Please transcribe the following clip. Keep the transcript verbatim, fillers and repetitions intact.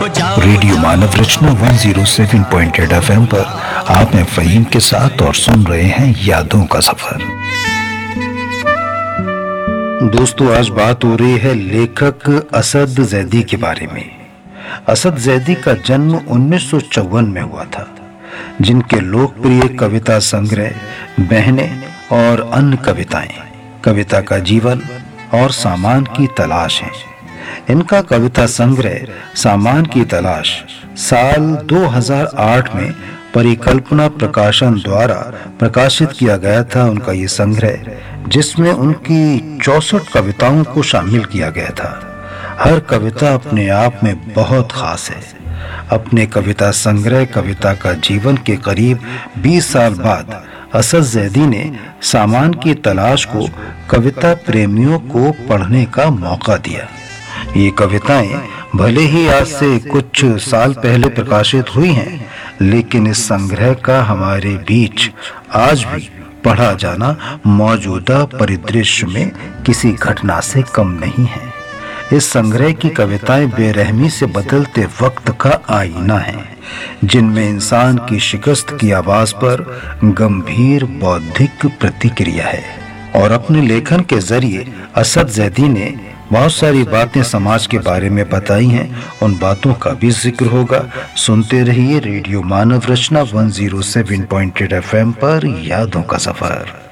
Radio मानव रचना one zero seven point eight F M पर आप हैं फहीम के साथ और सुन रहे हैं यादों का सफर। दोस्तों, आज बात हो रही है लेखक असद जैदी के बारे में। असद जैदी का जन्म उन्नीस सौ चौवन में हुआ था, जिनके लोकप्रिय कविता संग्रह बहनें और अन्य कविताएं, कविता का जीवन और सामान की तलाश हैं। इनका कविता संग्रह सामान की तलाश साल दो हज़ार आठ में परिकल्पना प्रकाशन द्वारा प्रकाशित किया गया था। उनका ये संग्रह, जिसमें उनकी चौसठ कविताओं को शामिल किया गया था। हर कविता अपने आप में बहुत खास है। अपने कविता संग्रह कविता का जीवन के करीब बीस साल बाद असद जैदी ने सामान की तलाश को कविता प्रेमियों को पढ़ने का मौका दिया। ये कविताएं भले ही आज से कुछ साल पहले प्रकाशित हुई हैं, लेकिन इस संग्रह का हमारे बीच आज भी पढ़ा जाना मौजूदा परिदृश्य में किसी घटना से कम नहीं है। इस संग्रह की कविताएं बेरहमी से बदलते वक्त का आईना है, जिनमें इंसान की शिकस्त की आवाज पर गंभीर बौद्धिक प्रतिक्रिया है। और अपने लेखन के जरिए असद जैदी ने बहुत सारी बातें समाज के बारे में बताई हैं। उन बातों का भी जिक्र होगा। सुनते रहिए रेडियो मानव रचना one zero seven point eight F M पर यादों का सफर।